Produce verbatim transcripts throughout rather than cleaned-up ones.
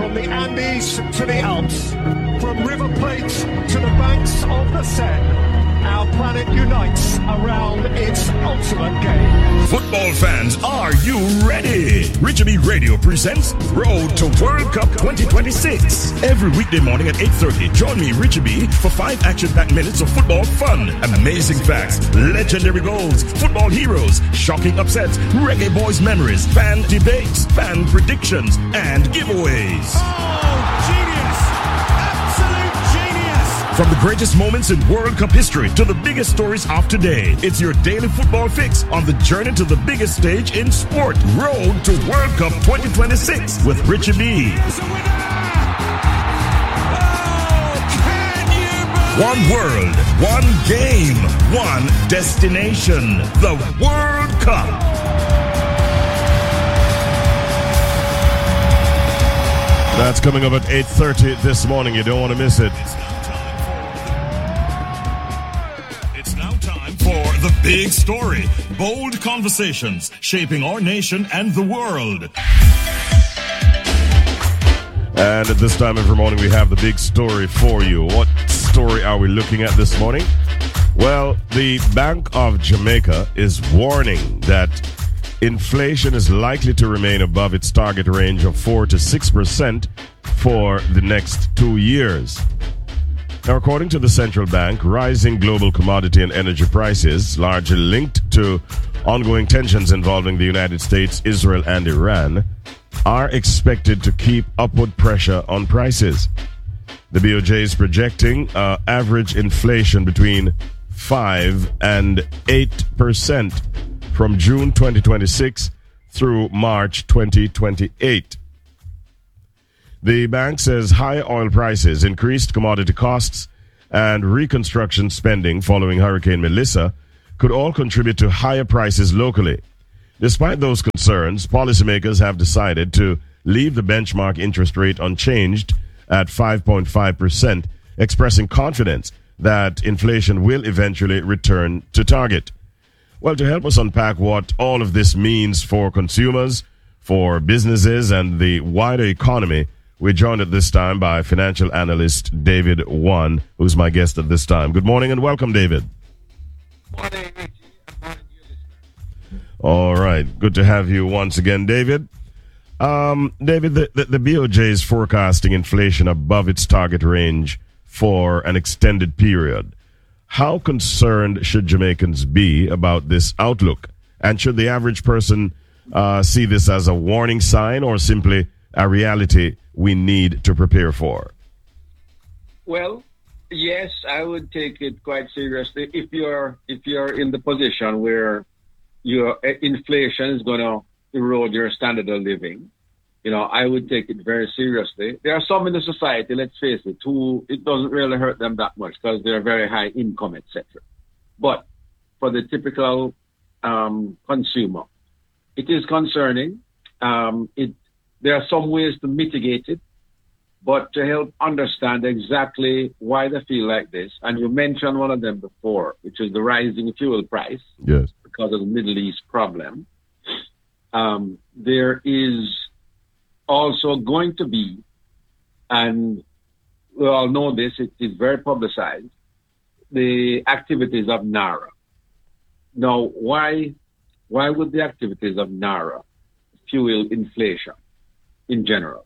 From the Andes to the Alps, from River Plate to the banks of the Seine, our planet unites around its ultimate game. Football fans, are you ready? Richard B Radio presents Road to World Cup twenty twenty-six. Every weekday morning at eight thirty, join me, Richard B, for five action-packed minutes of football fun, amazing facts, legendary goals, football heroes, shocking upsets, reggae boys memories, fan debates, fan predictions, and giveaways. Oh, genius! Absolute genius! From the greatest moments in World Cup history to the biggest stories of today, it's your daily football fix on the journey to the biggest stage in sport. Road to World Cup twenty twenty-six with Richard B. One world, one game, one destination. The World Cup. That's coming up at eight thirty this morning. You don't want to miss it. It's now time for the big story. Bold conversations shaping our nation and the world. And at this time every morning we have the big story for you. What story are we looking at this morning? Well, the Bank of Jamaica is warning that inflation is likely to remain above its target range of four to six percent for the next two years. Now, according to the central bank, rising global commodity and energy prices, largely linked to ongoing tensions involving the United States, Israel, and Iran, are expected to keep upward pressure on prices. The B O J is projecting uh, average inflation between five and eight percent from June twenty twenty-six through March twenty twenty-eight. The bank says high oil prices, increased commodity costs, and reconstruction spending following Hurricane Melissa could all contribute to higher prices locally. Despite those concerns, policymakers have decided to leave the benchmark interest rate unchanged at five point five percent, expressing confidence that inflation will eventually return to target. Well, to help us unpack what all of this means for consumers, for businesses, and the wider economy, we're joined at this time by financial analyst David Wan, who's my guest at this time. Good morning and welcome, David. Morning, Richie, and morning, you listeners. All right. Good to have you once again, David. Um, David, the, the, the B O J is forecasting inflation above its target range for an extended period. How concerned should Jamaicans be about this outlook? And should the average person uh, see this as a warning sign or simply a reality we need to prepare for? Well, yes, I would take it quite seriously. If you're if you're in the position where your inflation is going to erode your standard of living, you know, I would take it very seriously. There are some in the society, let's face it, who it doesn't really hurt them that much because they're very high income, et cetera. But for the typical um, consumer, it is concerning. Um, it there are some ways to mitigate it, but to help understand exactly why they feel like this, and you mentioned one of them before, which is the rising fuel price. Yes. Because of the Middle East problem. Um, there is also going to be, and we all know this, it is very publicized, the activities of NARA. Now, why, why would the activities of NARA fuel inflation in general?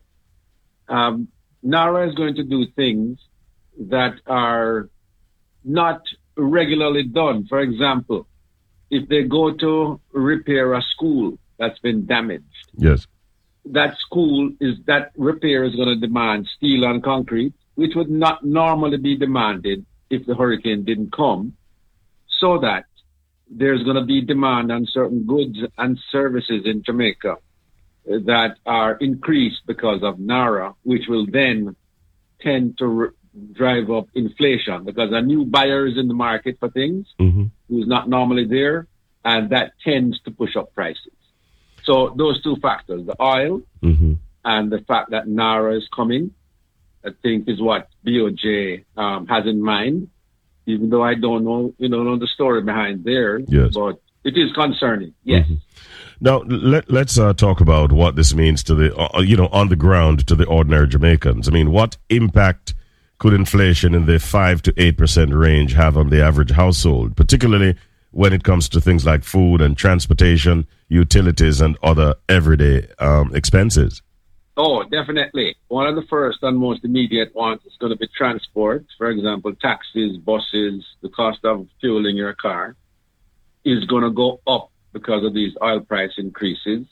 Um, NARA is going to do things that are not regularly done. For example, if they go to repair a school that's been damaged, Yes. that school is that repair is going to demand steel and concrete, which would not normally be demanded if the hurricane didn't come, so that there's going to be demand on certain goods and services in Jamaica that are increased because of NARA, which will then tend to re- drive up inflation because a new buyer is in the market for things Mm-hmm. who's not normally there, and that tends to push up prices. So those two factors, the oil Mm-hmm. and the fact that NARA is coming, I think is what B O J um, has in mind, even though I don't know, you know, know the story behind there, Yes. but it is concerning, yes. Mm-hmm. Now, let, let's uh, talk about what this means to the, uh, you know, on the ground to the ordinary Jamaicans. I mean, what impact could inflation in the five to eight percent range have on the average household, particularly when it comes to things like food and transportation, utilities, and other everyday um, expenses? Oh, definitely. One of the first and most immediate ones is going to be transport. For example, taxis, buses, the cost of fueling your car is going to go up because of these oil price increases.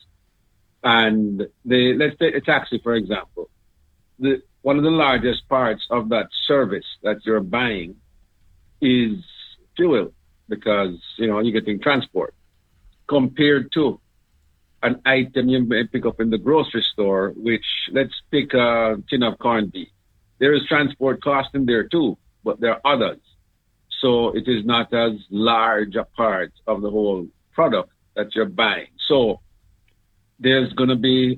And the, let's take a taxi, for example. The, one of the largest parts of that service that you're buying is fuel, because, you know, you're getting transport compared to an item you may pick up in the grocery store, which, let's pick a tin of corned beef. There is transport cost in there too, but there are others. So it is not as large a part of the whole product that you're buying. So there's going to be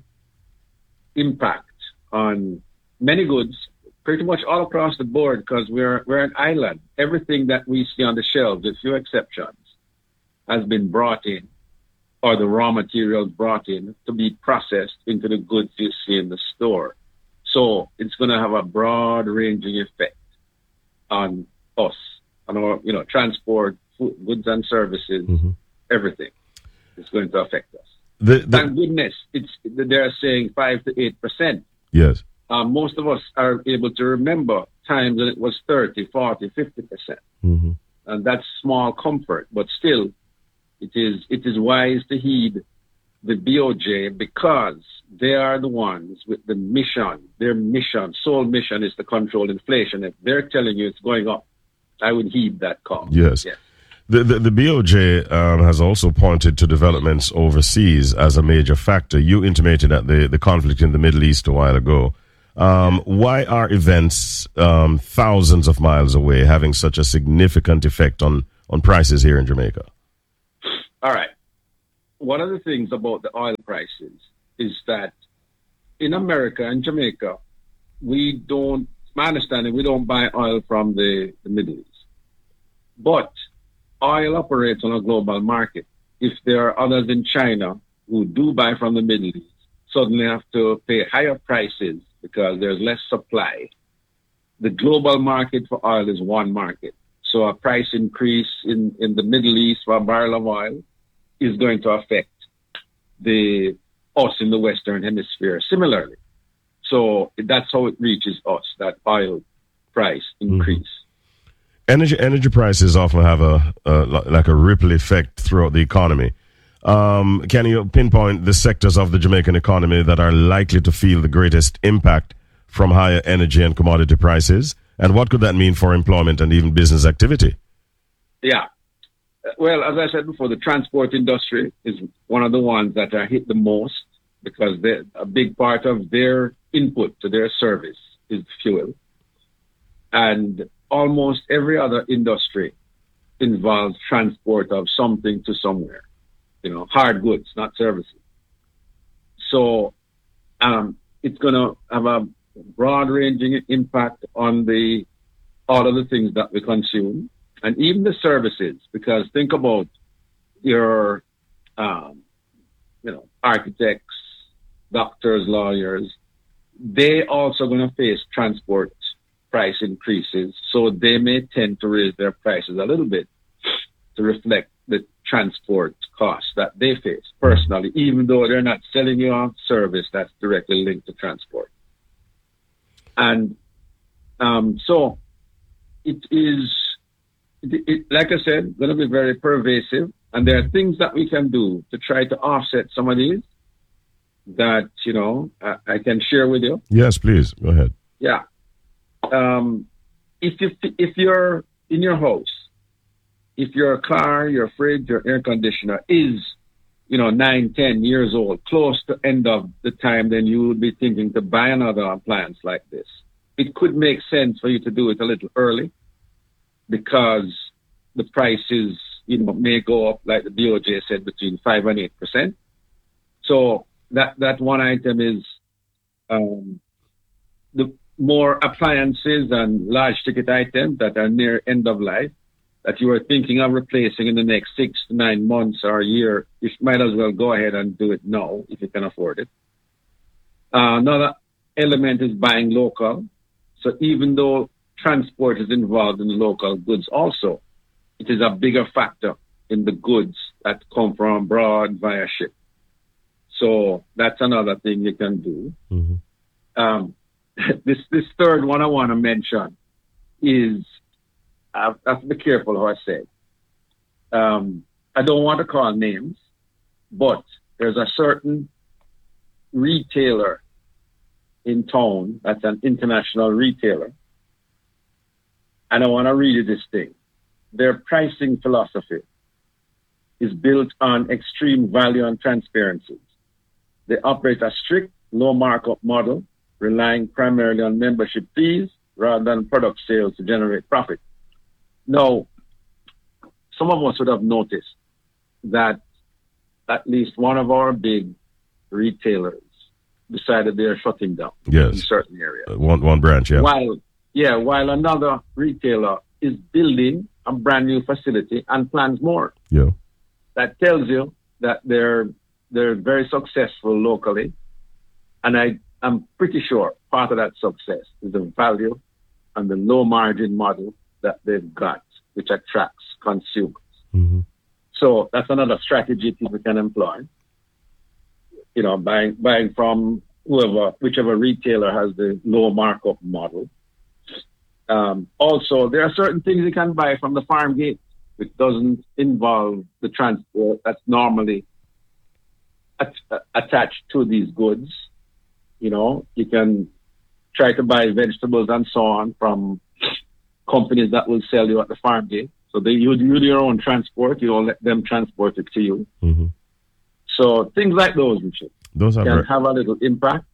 impact on many goods, pretty much all across the board, because we're we're an island. Everything that we see on the shelves, with few exceptions, has been brought in, or the raw materials brought in to be processed into the goods you see in the store. So it's going to have a broad ranging effect on us, on our, you know, transport, food, goods and services, mm-hmm. everything. It's going to affect us. The, the, Thank goodness, it's they're saying five to eight percent. Yes. Um, most of us are able to remember times when it was thirty, forty, fifty percent. Mm-hmm. And that's small comfort, but still, it is it is wise to heed the B O J, because they are the ones with the mission. Their mission, sole mission, is to control inflation. If they're telling you it's going up, I would heed that call. Yes. yes. The, the, the B O J um, has also pointed to developments overseas as a major factor. You intimated at the, the conflict in the Middle East a while ago. Um, why are events um, thousands of miles away having such a significant effect on, on prices here in Jamaica? All right. One of the things about the oil prices is that in America and Jamaica, we don't, my understanding, we don't buy oil from the, the Middle East. But oil operates on a global market. If there are others in China who do buy from the Middle East, suddenly have to pay higher prices because there's less supply. The global market for oil is one market. So a price increase in, in the Middle East for a barrel of oil is going to affect the us in the Western Hemisphere similarly. So that's how it reaches us, that oil price increase. Mm-hmm. Energy energy prices often have a uh, like a ripple effect throughout the economy. Um, can you pinpoint the sectors of the Jamaican economy that are likely to feel the greatest impact from higher energy and commodity prices? And what could that mean for employment and even business activity? Yeah. Well, as I said before, the transport industry is one of the ones that are hit the most, because a big part of their input to their service is fuel. And almost every other industry involves transport of something to somewhere, you know, hard goods, not services. So um, it's going to have a broad-ranging impact on the all of the things that we consume, and even the services, because think about your, um, you know, architects, doctors, lawyers. They also going to face transport price increases, so they may tend to raise their prices a little bit to reflect the transport costs that they face personally, even though they're not selling you a service that's directly linked to transport. And um, so it is, it, it, like I said, going to be very pervasive. And there are things that we can do to try to offset some of these that, you know, I, I can share with you. Yes, please. Go ahead. Yeah. Um, if you if you're in your house, if your car, your fridge, your air conditioner is, you know, nine, ten years old, close to end of the time, then you would be thinking to buy another appliance like this. It could make sense for you to do it a little early, because the prices, you know, may go up, like the B O J said, between five and eight percent. So that that one item is um, the more appliances and large ticket items that are near end of life. that you are thinking of replacing in the next six to nine months or a year, you might as well go ahead and do it now if you can afford it. Uh, another element is buying local. So even though transport is involved in the local goods also, it is a bigger factor in the goods that come from abroad via ship. So that's another thing you can do. Mm-hmm. Um, this this third one I want to mention is, I have to be careful how I say it. Um, I don't want to call names, but there's a certain retailer in town that's an international retailer. And I want to read you this thing. Their pricing philosophy is built on extreme value and transparency. They operate a strict, low markup model, relying primarily on membership fees rather than product sales to generate profit. Now, some of us would have noticed that at least one of our big retailers decided they're shutting down yes. in certain areas. Uh, one one branch, yeah. While, yeah, while another retailer is building a brand new facility and plans more. Yeah. That tells you that they're they're very successful locally. And I, I'm pretty sure part of that success is the value and the low margin model that they've got, which attracts consumers. Mm-hmm. So that's another strategy people can employ. You know, buying buying from whoever, whichever retailer has the low markup model. Um, also, there are certain things you can buy from the farm gate, which doesn't involve the transport that's normally at- attached to these goods. You know, you can try to buy vegetables and so on from companies that will sell you at the farm gate. So they you, you do your own transport. You don't let them transport it to you. Mm-hmm. So things like those, Richard, those are can very- have a little impact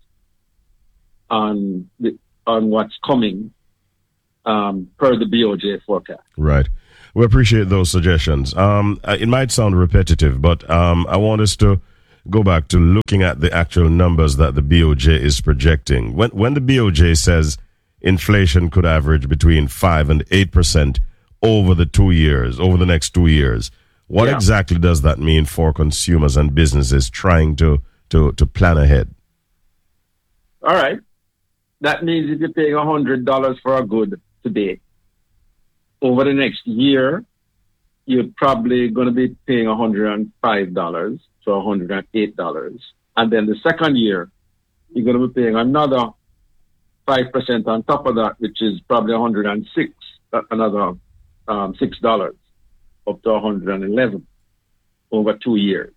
on the, on what's coming um, per the B O J forecast. Right. We appreciate those suggestions. Um, it might sound repetitive, but um, I want us to go back to looking at the actual numbers that the B O J is projecting. When when the B O J says inflation could average between five and eight percent over the two years, over the next two years, what yeah. exactly does that mean for consumers and businesses trying to to to plan ahead? All right, that means if you're paying a hundred dollars for a good today, over the next year, you're probably going to be paying one hundred five dollars to one hundred eight dollars. And then the second year, you're going to be paying another five percent on top of that, which is probably one hundred six, another um, six dollars, up to one hundred eleven over two years.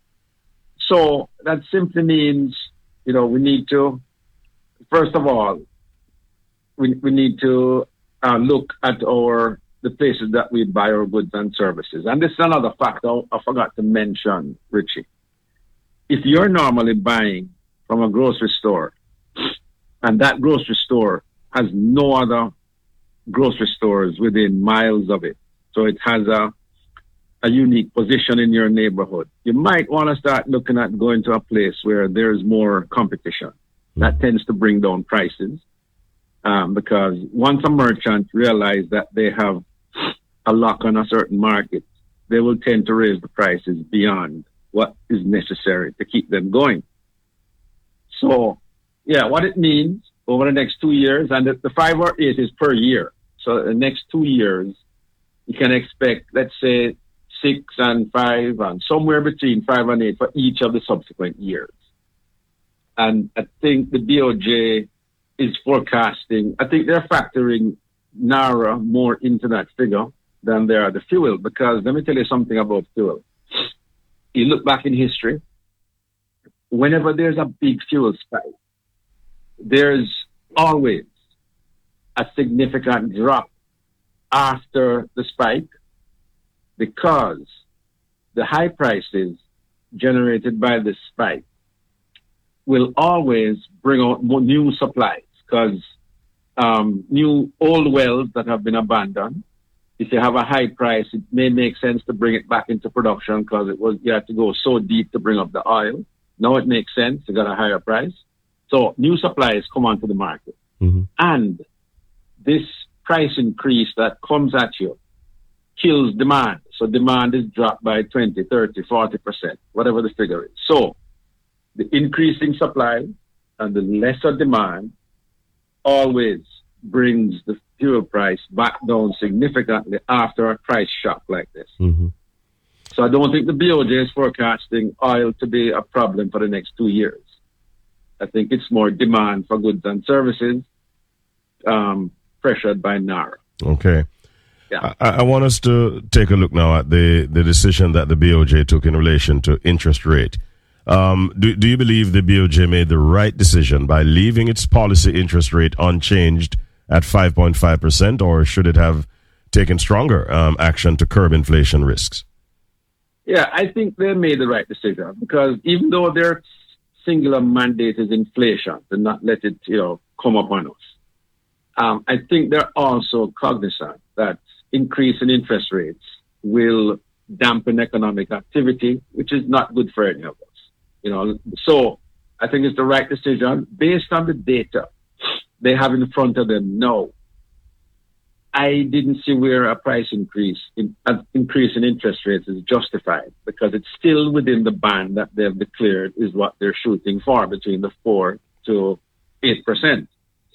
So that simply means, you know, we need to, first of all, we, we need to uh, look at our the places that we buy our goods and services. And this is another factor I forgot to mention, Richie. If you're normally buying from a grocery store, and that grocery store has no other grocery stores within miles of it, so it has a, a unique position in your neighborhood, you might want to start looking at going to a place where there's more competition. Mm-hmm. That tends to bring down prices, um, because once a merchant realizes that they have a lock on a certain market, they will tend to raise the prices beyond what is necessary to keep them going. So, yeah, what it means over the next two years, and the, the five or eight is per year. So the next two years, you can expect, let's say, six and five, and somewhere between five and eight for each of the subsequent years. And I think the B O J is forecasting, I think they're factoring NARA more into that figure than they are the fuel, because let me tell you something about fuel. You look back in history, whenever there's a big fuel spike, there's always a significant drop after the spike, because the high prices generated by the spike will always bring out more new supplies, because um, new old wells that have been abandoned, if you have a high price, it may make sense to bring it back into production, because it was you had to go so deep to bring up the oil. Now it makes sense to get a higher price. So new supplies come onto the market. Mm-hmm. And this price increase that comes at you kills demand. So demand is dropped by twenty, thirty, forty percent, whatever the figure is. So the increasing supply and the lesser demand always brings the fuel price back down significantly after a price shock like this. Mm-hmm. So I don't think the B O J is forecasting oil to be a problem for the next two years. I think it's more demand for goods and services um, pressured by NARA. Okay. Yeah. I, I want us to take a look now at the, the decision that the B O J took in relation to interest rate. Um, do, do you believe the B O J made the right decision by leaving its policy interest rate unchanged at five point five percent, or should it have taken stronger um, action to curb inflation risks? Yeah, I think they made the right decision, because even though their singular mandate is inflation, to not let it, you know, come upon us, um, I think they're also cognizant that increase in interest rates will dampen economic activity, which is not good for any of us. You know, so I think it's the right decision based on the data they have in front of them. No, I didn't see where a price increase in an increase in interest rates is justified, because it's still within the band that they've declared is what they're shooting for, between the four to eight percent.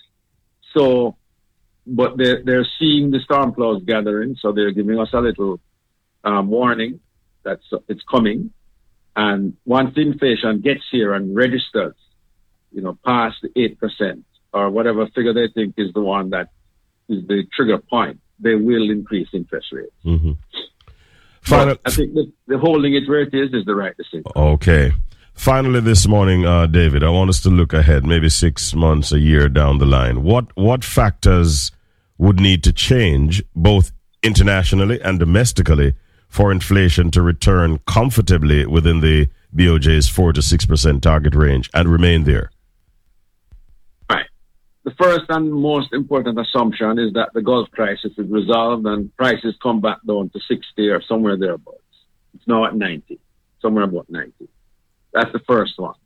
So, but they're they're seeing the storm clouds gathering, so they're giving us a little um, warning that it's coming. And once the inflation gets here and registers, you know, past the eight percent or whatever figure they think is the one that is the trigger point, they will increase interest rates. Mm-hmm. Final, I think that the holding it where it is is the right decision. Okay. Finally, this morning, uh, David, I want us to look ahead, maybe six months, a year down the line. What what factors would need to change, both internationally and domestically, for inflation to return comfortably within the B O J's four to six percent target range and remain there? Right. The first and most important assumption is that the Gulf crisis is resolved and prices come back down to sixty or somewhere thereabouts. It's now at ninety, somewhere about ninety. That's the first one.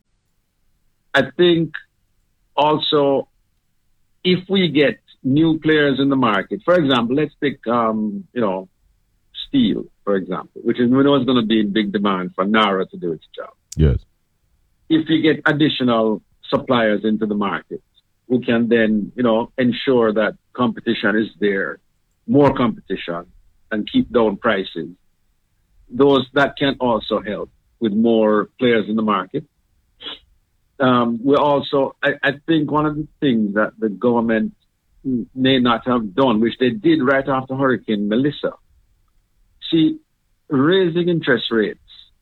I think also, if we get new players in the market, for example, let's pick, um, you know, steel, for example, which is, we know is going to be in big demand for NARA to do its job. Yes. If you get additional suppliers into the market who can then, you know, ensure that competition is there, more competition, and keep down prices, those that can also help with more players in the market. Um, we also, I, I think one of the things that the government may not have done, which they did right after Hurricane Melissa, see, raising interest rates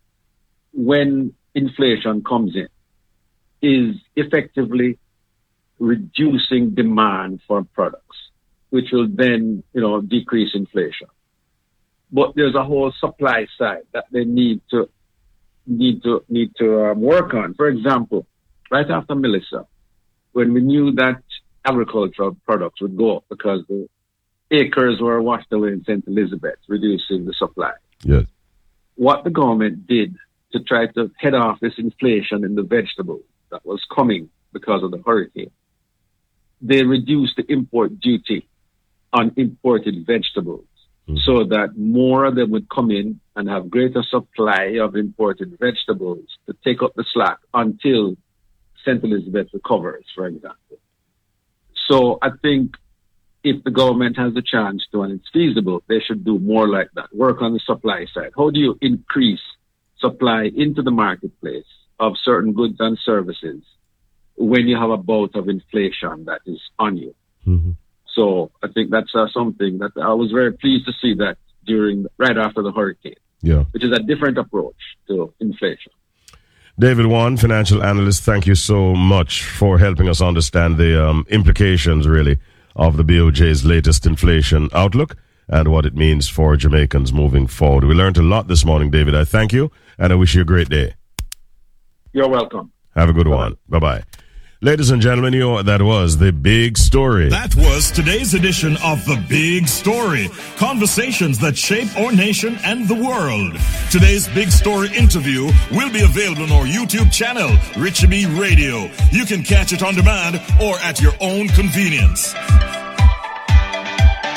when inflation comes in is effectively reducing demand for products, which will then, you know, decrease inflation. But there's a whole supply side that they need to need to need to um, work on. For example, right after Melissa, when we knew that agricultural products would go up because the acres were washed away in Saint Elizabeth, reducing the supply. Yes. What the government did to try to head off this inflation in the vegetables that was coming because of the hurricane, they reduced the import duty on imported vegetables, mm-hmm. so that more of them would come in and have greater supply of imported vegetables to take up the slack until Saint Elizabeth recovers, for example. So I think if the government has the chance to, and it's feasible, they should do more like that. Work on the supply side. How do you increase supply into the marketplace of certain goods and services when you have a bout of inflation that is on you? Mm-hmm. So I think that's uh, something that I was very pleased to see that during, right after the hurricane, yeah, which is a different approach to inflation. David Wan, financial analyst, thank you so much for helping us understand the um, implications, really, of the B O J's latest inflation outlook and what it means for Jamaicans moving forward. We learned a lot this morning, David. I thank you, and I wish you a great day. You're welcome. Have a good one. Bye-bye. Ladies and gentlemen, you know, that was The Big Story. That was today's edition of The Big Story. Conversations that shape our nation and the world. Today's Big Story interview will be available on our YouTube channel, Richie B Radio. You can catch it on demand or at your own convenience.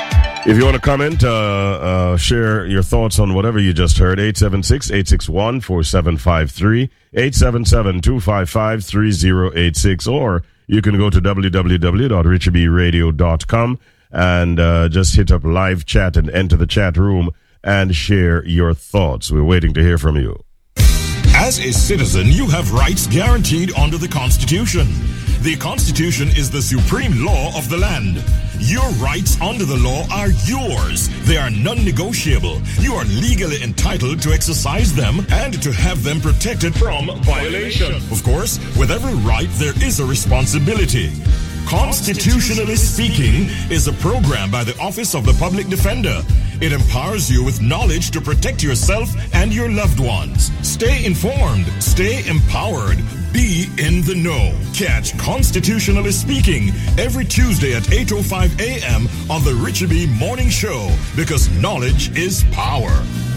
If you want to comment, uh, uh, share your thoughts on whatever you just heard, eight seven six, eight six one, four seven five three, eight seven seven, two five five, three zero eight six, or you can go to w w w dot richie b radio dot com and uh, just hit up live chat and enter the chat room and share your thoughts. We're waiting to hear from you. As a citizen, you have rights guaranteed under the Constitution. The Constitution is the supreme law of the land. Your rights under the law are yours. They are non-negotiable. You are legally entitled to exercise them and to have them protected from violation. Of course, with every right, there is a responsibility. Constitutionally Speaking is a program by the Office of the Public Defender. It empowers you with knowledge to protect yourself and your loved ones. Stay informed. Stay empowered. Be in the know. Catch Constitutionally Speaking every Tuesday at eight oh five a.m. on the Richie B Morning Show, because knowledge is power.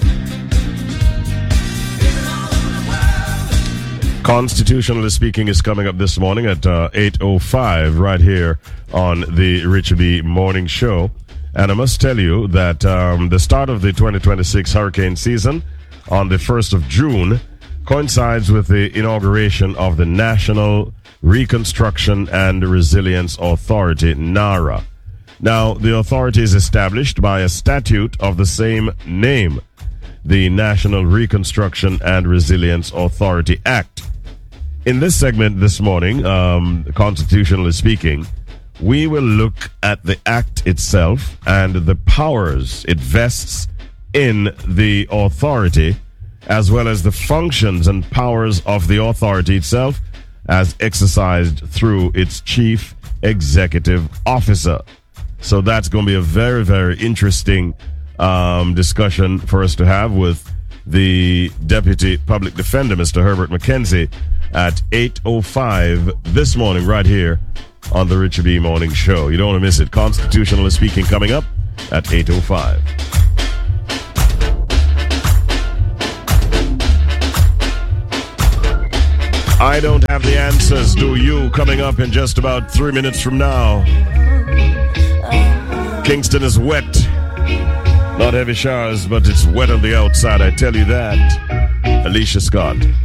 Constitutionally Speaking is coming up this morning at uh, eight oh five right here on the Richie B Morning Show. And I must tell you that um, the start of the twenty twenty-six hurricane season on the first of June coincides with the inauguration of the National Reconstruction and Resilience Authority, NARA. Now, the authority is established by a statute of the same name, the National Reconstruction and Resilience Authority Act. In this segment this morning, um, Constitutionally Speaking, we will look at the act itself and the powers it vests in the authority, as well as the functions and powers of the authority itself as exercised through its chief executive officer. So that's going to be a very, very interesting um, discussion for us to have with the Deputy Public Defender, Mister Herbert McKenzie, at eight oh five this morning right here on the Richie B Morning Show. You don't want to miss it. Constitutionally Speaking coming up at eight oh five. I don't have the answers, do you? Coming up in just about three minutes from now. Kingston is wet. Not heavy showers, but it's wet on the outside, I tell you that. Alicia Scott.